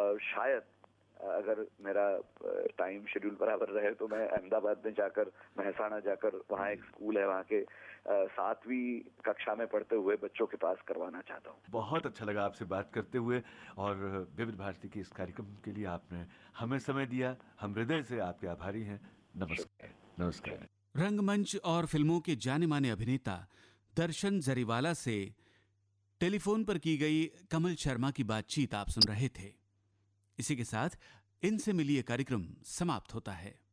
शायद अगर मेरा टाइम शेड्यूल बराबर रहे तो मैं अहमदाबाद में जाकर, महसाणा जाकर, वहाँ एक स्कूल है, वहाँ के 7वीं कक्षा में पढ़ते हुए बच्चों के पास करवाना चाहता हूँ। बहुत अच्छा लगा आपसे बात करते हुए, और विविध भारती के इस कार्यक्रम के लिए आपने हमें समय दिया। हम हृदय से आपके आभारी हैं। नमस्कार। नमस्कार। रंगमंच और फिल्मों के जाने माने अभिनेता दर्शन जरीवाला से टेलीफोन पर की गई कमल शर्मा की बातचीत आप सुन रहे थे। इसी के साथ इनसे मिलिए कार्यक्रम समाप्त होता है।